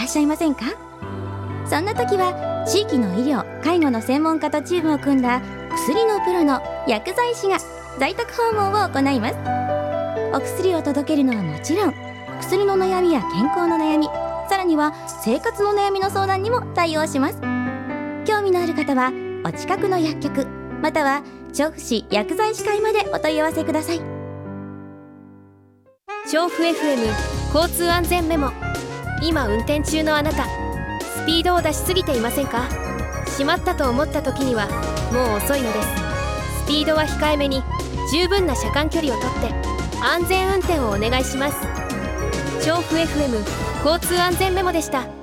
っしゃいませんか？そんな時は地域の医療・介護の専門家とチームを組んだ薬のプロの薬剤師が在宅訪問を行います。お薬を届けるのはもちろん、薬の悩みや健康の悩み、さらには生活の悩みの相談にも対応します。興味のある方はお近くの薬局または調布市薬剤師会までお問い合わせください。 調布 FM 交通安全メモ。今運転中のあなた、スピードを出しすぎていませんか？しまったと思った時にはもう遅いのです。スピードは控えめに、十分な車間距離をとって安全運転をお願いします。調布 FM 交通安全メモでした。